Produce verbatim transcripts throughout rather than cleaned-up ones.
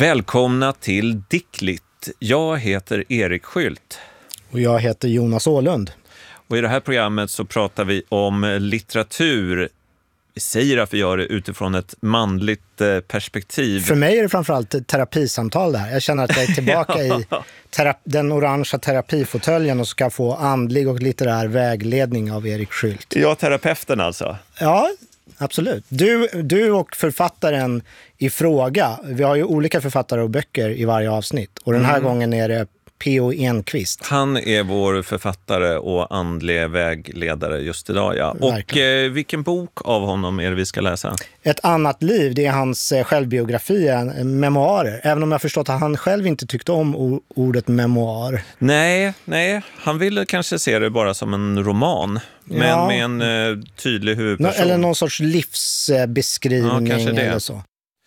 Välkomna till Dickligt. Jag heter Erik Skylt. Och jag heter Jonas Åhlund. Och i det här programmet så pratar vi om litteratur. Vi säger att vi gör det utifrån ett manligt perspektiv. För mig är det framförallt ett terapisamtal där. Jag känner att jag är tillbaka i terapi, den orangea terapifåtöljen och ska få andlig och litterär vägledning av Erik Skylt. Ja, terapeuten alltså. Ja, absolut. Du, du och författaren i fråga, vi har ju olika författare och böcker i varje avsnitt. Och den här mm. gången är det P O Enquist. Han är vår författare och andlig vägledare just idag, ja. Och eh, vilken bok av honom är det vi ska läsa? Ett annat liv, det är hans självbiografi, memoarer. Även om jag förstått att han själv inte tyckte om ordet memoar. Nej, nej. Han ville kanske se det bara som en roman. Men ja. med en eh, tydlig huvudperson. Eller någon sorts livsbeskrivning ja, eller så.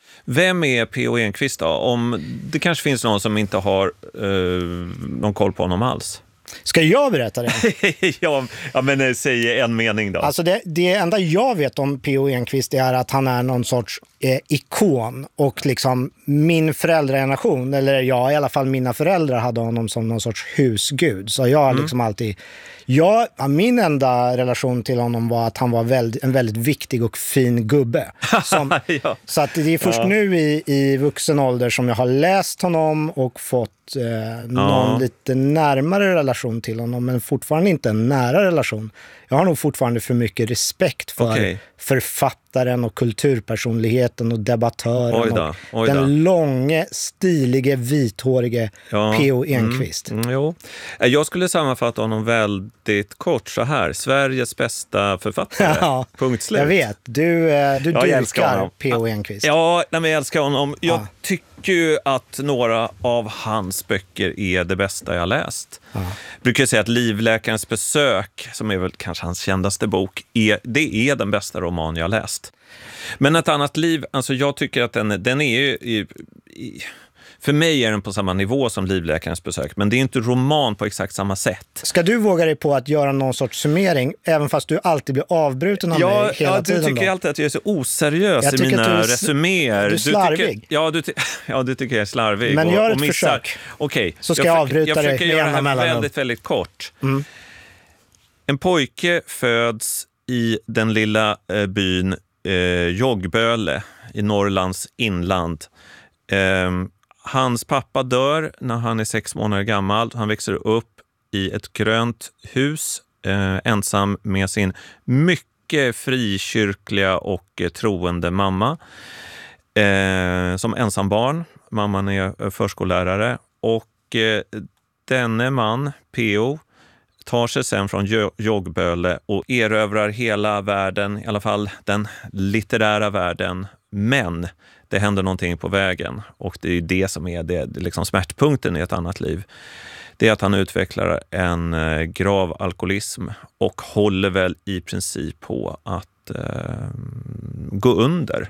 Vem är P O Enquist då? Om det kanske finns någon som inte har uh, någon koll på honom alls. Ska jag berätta det? ja, ja, men säg en mening då. Alltså det, det enda jag vet om P O Enquist är att han är någon sorts eh, ikon. Och liksom min föräldrageneration, eller ja, i alla fall mina föräldrar hade honom som någon sorts husgud. Så jag har mm. liksom alltid... Ja, min enda relation till honom var att han var väldigt, en väldigt viktig och fin gubbe. Som, ja. Så att det är först ja. nu i, i vuxen ålder som jag har läst honom och fått eh, någon ja. lite närmare relation till honom, men fortfarande inte en nära relation. Jag har nog fortfarande för mycket respekt för okay. författaren och kulturpersonligheten och debattören oj då, oj och då. den långe, stilige, vithårige ja. P O Enquist. Mm, mm, jo. Jag skulle sammanfatta honom väldigt kort så här. Sveriges bästa författare. Ja, punkt slut. Jag vet. Du, du dyrkar P O Enquist. Ja, när vi älskar honom. Jag ja. tycker ju att några av hans böcker är det bästa jag läst. Ja. Jag brukar säga att Livläkarens besök, som är väl kanske hans kändaste bok, är, det är den bästa roman jag läst. Men Ett annat liv, alltså jag tycker att den, den är ju... I, i, för mig är den på samma nivå som Livläkarens besök, men det är inte roman på exakt samma sätt. Ska du våga dig på att göra någon sorts summering, även fast du alltid blir avbruten av ja, mig hela ja, tiden? Ja, du tycker då? alltid att jag är så oseriös i mina är, resuméer. Du är slarvig. Du tycker, ja, du, ja, du tycker jag är slarvig. Men och, gör ett och missar. försök. Okej, okay. Så ska jag, jag avbryta jag dig. Jag försöker göra det här väldigt, väldigt kort. Mm. En pojke föds i den lilla eh, byn eh, Joggböle i Norrlands inland. Eh, Hans pappa dör när han är sex månader gammal. Han växer upp i ett grönt hus eh, ensam med sin mycket frikyrkliga och eh, troende mamma. Eh, som ensam barn. Mamman är förskollärare. Och eh, denne man, P O, tar sig sen från Joggböle och erövrar hela världen, i alla fall den litterära världen. Men det händer någonting på vägen och det är det som är det, liksom smärtpunkten i Ett annat liv. Det är att han utvecklar en eh, grav alkoholism och håller väl i princip på att eh, gå under.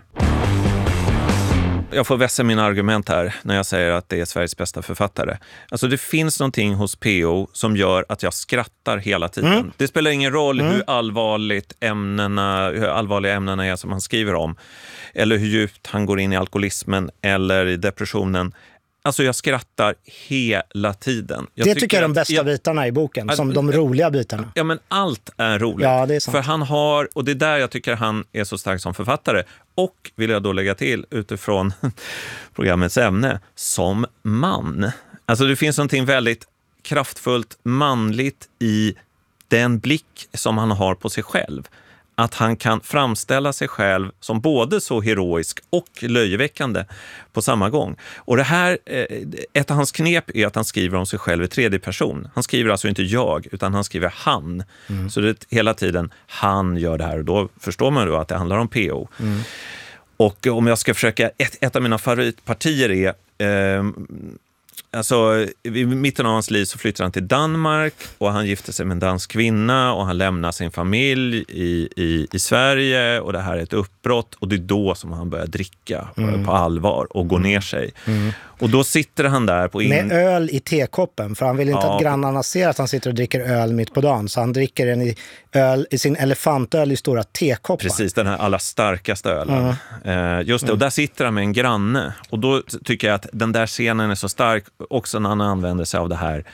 Jag får vässa mina argument här när jag säger att det är Sveriges bästa författare. Alltså det finns någonting hos P O som gör att jag skrattar hela tiden. Mm. Det spelar ingen roll mm. hur allvarligt ämnena, hur allvarliga ämnena är som han skriver om. Eller hur djupt han går in i alkoholismen eller i depressionen. Alltså jag skrattar hela tiden. Jag det tycker jag är de bästa jag, bitarna i boken, att, som de roliga bitarna. Ja, men allt är roligt. Ja, det är sant. För han har, och det är där jag tycker han är så stark som författare. Och vill jag då lägga till utifrån programmets ämne, som man. Alltså det finns någonting väldigt kraftfullt manligt i den blick som han har på sig själv. Att han kan framställa sig själv som både så heroisk och löjeväckande på samma gång. Och det här, ett av hans knep är att han skriver om sig själv i tredje person. Han skriver alltså inte jag, utan han skriver han. Mm. Så det är hela tiden han gör det här. Och då förstår man då att det handlar om P O. Mm. Och om jag ska försöka, ett, ett av mina favoritpartier är... Eh, Alltså, i mitten av hans liv så flyttar han till Danmark och han gifter sig med en dansk kvinna och han lämnar sin familj i, i, i Sverige och det här är ett upp utbrott och det är då som han börjar dricka Mm. på allvar och gå ner sig. Mm. Och då sitter han där på in... Med öl i tekoppen, för han vill inte Ja. att grannarna ser att han sitter och dricker öl mitt på dagen. Så han dricker en i, öl, i sin elefantöl i stora tekoppar. Precis, den här allra starkaste ölen. Mm. Eh, just det, och där sitter han med en granne. Och då tycker jag att den där scenen är så stark också när han använder sig av det här,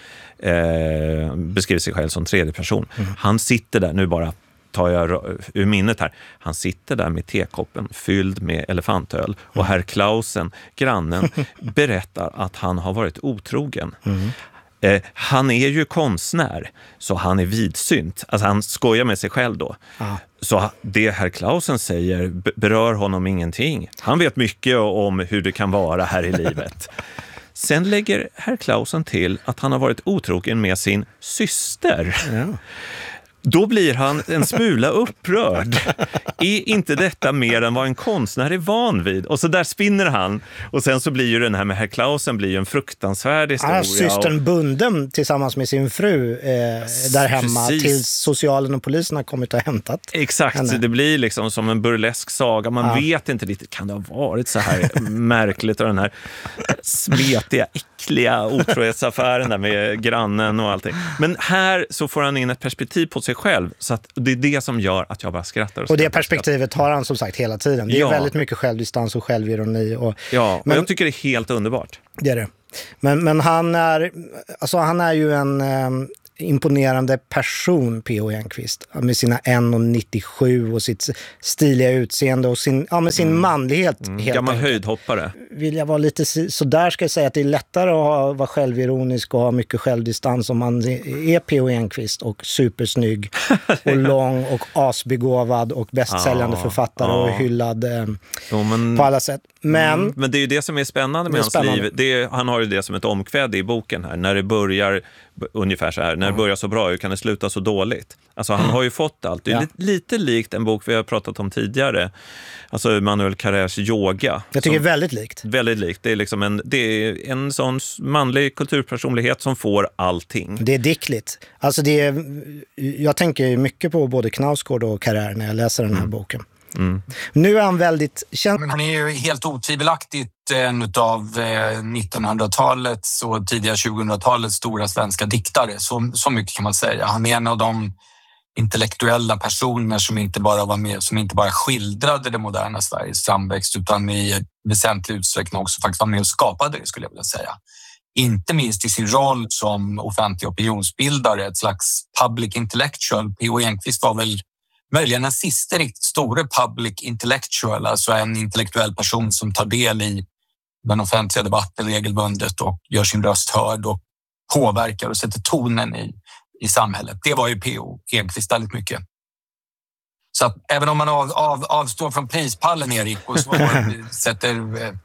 eh, beskriver sig själv som tredje person. Mm. Han sitter där, nu bara tar jag ur minnet här, han sitter där med tekoppen fylld med elefantöl och herr Klausen, grannen, berättar att han har varit otrogen. Mm. Eh, han är ju konstnär, så han är vidsynt. Alltså han skojar med sig själv då. Ah. Så det herr Klausen säger berör honom ingenting. Han vet mycket om hur det kan vara här i livet. Sen lägger herr Klausen till att han har varit otrogen med sin syster. Ja. Då blir han en smula upprörd. Är inte detta mer än vad en konstnär är van vid? Och så där spinner han. Och sen så blir ju den här med herr Klausen blir ju en fruktansvärd historia. Han har systern och... bunden tillsammans med sin fru eh, där hemma. Precis. Tills socialen och polisen har kommit och hämtat Exakt, henne. Det blir liksom som en burlesk saga. Man ja. vet inte riktigt, kan det ha varit så här märkligt? Och den här smetiga, äckliga otrohetsaffären där med grannen och allting. Men här så får han in ett perspektiv på sig själv, så att det är det som gör att jag bara skrattar. Och, och det perspektivet har han som sagt hela tiden. Det är ja. väldigt mycket självdistans och självironi. Och, ja, men jag tycker det är helt underbart. Det är det. Men, men han är alltså han är ju en eh, imponerande person, P O Enquist, med sina en komma nittiosju och sitt stiliga utseende och sin, ja, med sin mm. manlighet. Mm. Gammal höjdhoppare. Vill jag vara lite så där ska jag säga att det är lättare att ha, vara självironisk och ha mycket självdistans om man är P O Enquist och supersnygg och lång och asbegåvad och bästsäljande ja, författare ja. och hyllad eh, jo, men, på alla sätt. Men, mm, men det är ju det som är spännande med hans spännande. liv. Det är, han har ju det som ett omkväd i boken här. När det börjar ungefär så här, när det börjar så bra, hur kan det sluta så dåligt? Alltså han har ju fått allt. Det är ja. lite, lite likt en bok vi har pratat om tidigare. Alltså Emmanuel Carrères Yoga. Jag tycker som, väldigt likt. Väldigt likt. Det är liksom en, det är en sån manlig kulturpersonlighet som får allting. Det är dickligt. Alltså det är, jag tänker mycket på både Knausgård och Carrère när jag läser den här mm. boken. Mm. Nu är han väldigt känd. Men han är ju helt otvivelaktigt en av nittonhundratalets och tidiga tjugohundratalets stora svenska diktare. Så, så mycket kan man säga. Han är en av de intellektuella personer som inte bara var med, som inte bara skildrade det moderna Sveriges framväxt utan i väsentlig utsträckning också faktiskt var med och skapade det, skulle jag vilja säga. Inte minst i sin roll som offentlig opinionsbildare, ett slags public intellectual. P O Enquist var väl möjligen den sista riktigt stora public intellectual, alltså en intellektuell person som tar del i den offentliga debatten regelbundet och gör sin röst hörd och påverkar och sätter tonen i, i samhället. Det var ju P O Enquist väldigt mycket. Så att även om man av, av, avstår från prispallen, Erik, och så sätter eh,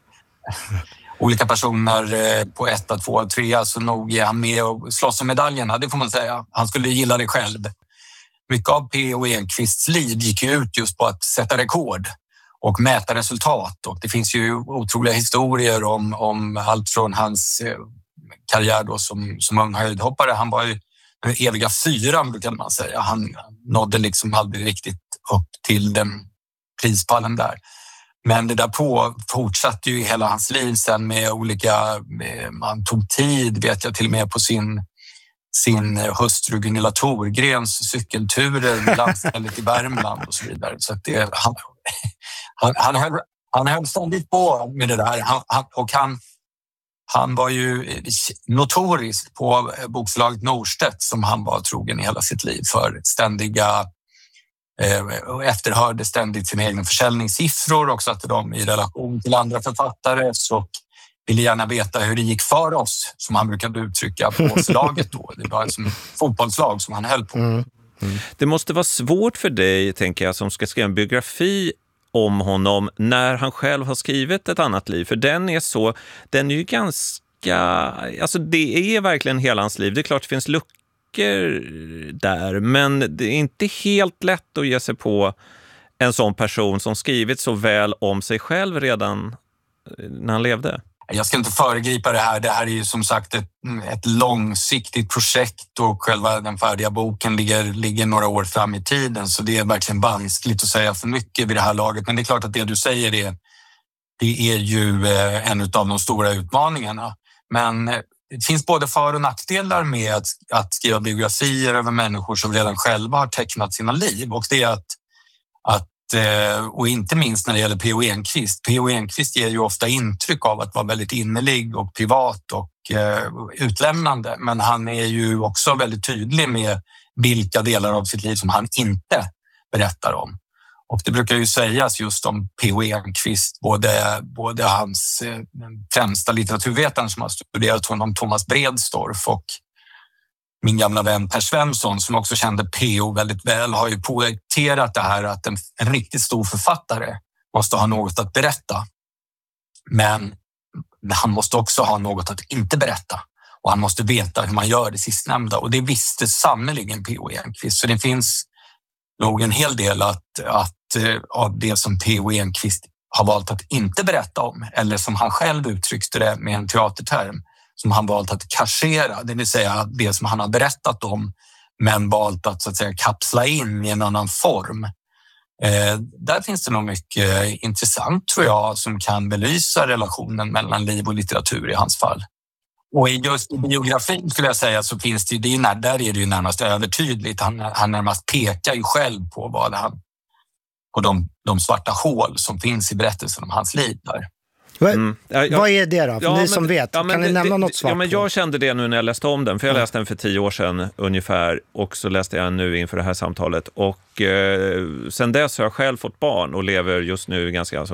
olika personer eh, på ett, två, tre, så nog är han med och slåss om medaljerna, det får man säga. Han skulle gilla det själv. Mycket av P O Enquists liv gick ut just på att sätta rekord och mäta resultat. Och det finns ju otroliga historier om, om allt från hans eh, karriär då som, som ung höjdhoppare. Han var ju den eviga fyran, brukar man säga. Han nådde liksom aldrig riktigt upp till den prispallen där. Men det där på fortsatte ju hela hans liv sen med olika... Med, man tog tid, vet jag, till och med på sin... sin hustru Gunilla Thorgrens cykelturer med landstället i Värmland och så vidare. Så att det, han, han, han, höll, han höll ständigt på med det där. Han, han, och han, han var ju notorisk på bokförlaget Norstedt som han var trogen i hela sitt liv för ständiga eh, efterhörde ständigt sina egna försäljningssiffror och satte dem i relation till andra författare. Så ville gärna veta hur det gick för oss, som han brukade uttrycka på oss laget då. Det var som ett fotbollslag som han höll på. Mm. Mm. Det måste vara svårt för dig, tänker jag, som ska skriva en biografi om honom när han själv har skrivit ett annat liv. För den är så, den är ju ganska, alltså det är verkligen hela hans liv. Det är klart det finns luckor där, men det är inte helt lätt att ge sig på en sån person som skrivit så väl om sig själv redan när han levde. Jag ska inte föregripa det här. Det här är ju som sagt ett, ett långsiktigt projekt och själva den färdiga boken ligger, ligger några år fram i tiden. Så det är verkligen vanskligt att säga för mycket vid det här laget. Men det är klart att det du säger är, det är ju en av de stora utmaningarna. Men det finns både för- och nackdelar med att, att skriva biografier över människor som redan själva har tecknat sina liv. Och det är att, att och inte minst när det gäller P O Enquist. P O Enquist ger ju ofta intryck av att vara väldigt innerlig och privat och utlämnande. Men han är ju också väldigt tydlig med vilka delar av sitt liv som han inte berättar om. Och det brukar ju sägas just om P O Enquist, både, både hans främsta litteraturvetaren som har studerat honom, Thomas Bredstorff, och min gamla vän Per Svensson som också kände P O väldigt väl, har ju poängterat det här att en, en riktigt stor författare måste ha något att berätta. Men han måste också ha något att inte berätta. Och han måste veta hur man gör det sistnämnda. Och det visste sannoliken P O Enquist. Så det finns nog en hel del att, att, av det som P O Enquist har valt att inte berätta om, eller som han själv uttryckte det med en teaterterm, som han valt att kaschera, det vill säga det som han har berättat om men valt att, så att säga, kapsla in i en annan form. Eh, där finns det nog mycket intressant, tror jag, som kan belysa relationen mellan liv och litteratur i hans fall. Och i just biografin skulle jag säga så finns det, det är ju, där är det ju närmast övertydligt. Han, han närmast pekar ju själv på vad han, på de, de svarta hål som finns i berättelsen om hans liv där. Mm. Ja, jag, vad är det då? För ja, ni men, som vet, ja, kan ni det, nämna det, något svart? Ja, men jag kände det nu när jag läste om den, för jag läste den för tio år sedan ungefär, och så läste jag nu inför det här samtalet. Och eh, sen dess har jag själv fått barn och lever just nu ganska